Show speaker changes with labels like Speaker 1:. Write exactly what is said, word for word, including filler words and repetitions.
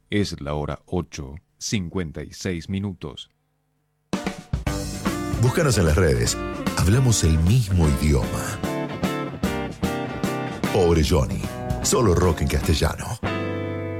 Speaker 1: Es la hora ocho, cincuenta y seis minutos.
Speaker 2: Búscanos en las redes. Hablamos el mismo idioma. Pobre Johnny. Solo rock en castellano.